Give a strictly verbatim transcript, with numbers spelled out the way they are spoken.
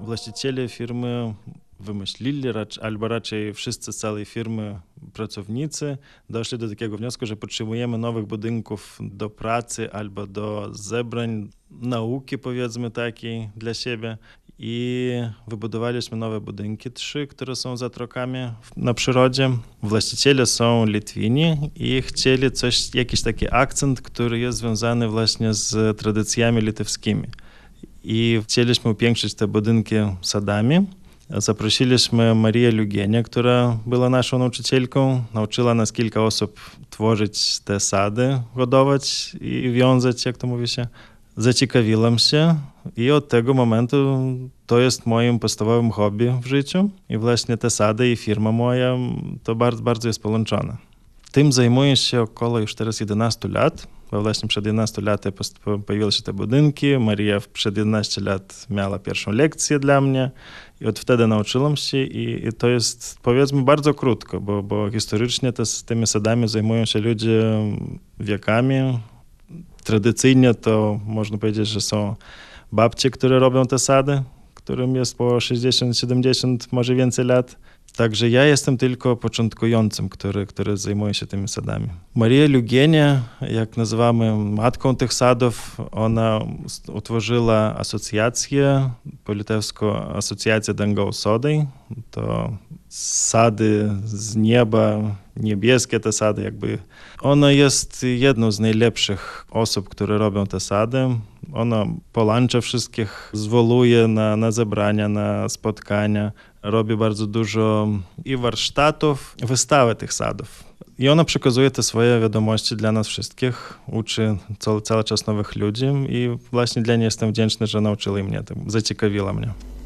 Właściciele firmy wymyślili, albo raczej wszyscy z całej firmy, pracownicy, doszli do takiego wniosku, że potrzebujemy nowych budynków do pracy albo do zebrań, nauki, powiedzmy takiej, dla siebie. I wybudowaliśmy nowe budynki, trzy, które są za Trokami na przyrodzie. Właściciele są Litwini i chcieli coś, jakiś taki akcent, który jest związany właśnie z tradycjami litewskimi. I chcieliśmy upiększyć te budynki sadami. Zaprosiliśmy Marię Liugienę, która była naszą nauczycielką. Nauczyła nas kilka osób tworzyć te sady, hodować i wiązać, jak to mówi się. Zaciekawiłam się i od tego momentu to jest moim podstawowym hobby w życiu. I właśnie te sady i firma moja to bardzo, bardzo jest połączone. Tym zajmuję się około już teraz jedenastu lat. Bo właśnie przed jedenastoma laty pojawiły się te budynki. Maria przed jedenastoma lat miała pierwszą lekcję dla mnie i od wtedy nauczyłam się i, i to jest, powiedzmy, bardzo krótko, bo, bo historycznie te, z tymi sadami zajmują się ludzie wiekami. Tradycyjnie to można powiedzieć, że są babcie, które robią te sady, którym jest po sześćdziesiąt siedemdziesiąt, może więcej lat. Także ja jestem tylko początkującym, który, który zajmuje się tymi sadami. Maria Liugienė, jak nazywamy matką tych sadów, ona utworzyła asocjację, po litewsku Asocjacja Dangaus Sodai. To sady z nieba, niebieskie te sady jakby. Ona jest jedną z najlepszych osób, które robią te sady. Ona połącza wszystkich, zwoluje na, na zebrania, na spotkania. Robi bardzo dużo i warsztatów, wystawy tych sadów. I ona przekazuje te swoje wiadomości dla nas wszystkich, uczy cały, cały czas nowych ludzi i właśnie dla niej jestem wdzięczny, że nauczyła mnie, zaciekawiła mnie.